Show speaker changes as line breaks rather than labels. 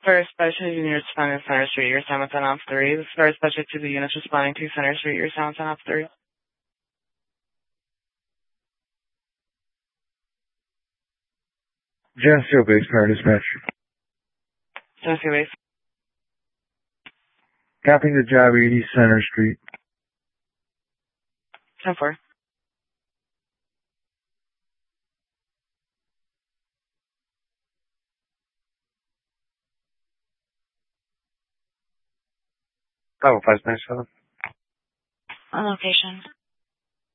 First special unit responding to Center Street, your San Mateo 3. This is first special to the units responding to Center Street, your San Mateo 3.
Geneseo Base, Power Dispatch.
Geneseo Base.
Copying the job 80 Center Street.
10-4.
Oh, 597.
On location.